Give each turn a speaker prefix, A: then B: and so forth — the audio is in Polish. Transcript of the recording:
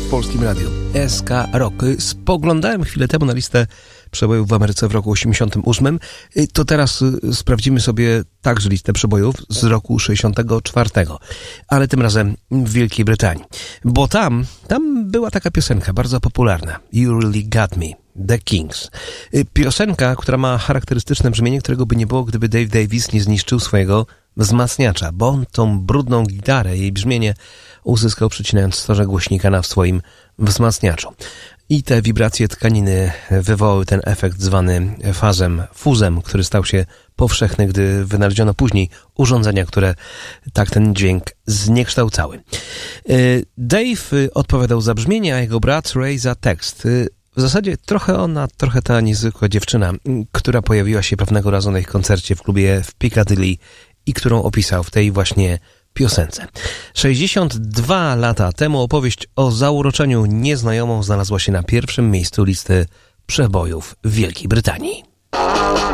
A: w Polskim Radiu. SK Rock. Spoglądałem chwilę temu na listę przebojów w Ameryce w roku 88. To teraz sprawdzimy sobie także listę przebojów z roku 64. Ale tym razem w Wielkiej Brytanii. Bo tam była taka piosenka bardzo popularna. You Really Got Me. The Kings. Piosenka, która ma charakterystyczne brzmienie, którego by nie było, gdyby Dave Davis nie zniszczył swojego wzmacniacza, bo on tą brudną gitarę, jej brzmienie uzyskał przycinając storze głośnika na swoim wzmacniaczu. I te wibracje tkaniny wywołały ten efekt zwany fuzem, który stał się powszechny, gdy wynaleziono później urządzenia, które tak ten dźwięk zniekształcały. Dave odpowiadał za brzmienie, a jego brat Ray za tekst. W zasadzie trochę ona, trochę ta niezwykła dziewczyna, która pojawiła się pewnego razu na ich koncercie w klubie w Piccadilly i którą opisał w tej właśnie piosence. 62 lata temu opowieść o zauroczeniu nieznajomą znalazła się na pierwszym miejscu listy przebojów w Wielkiej Brytanii.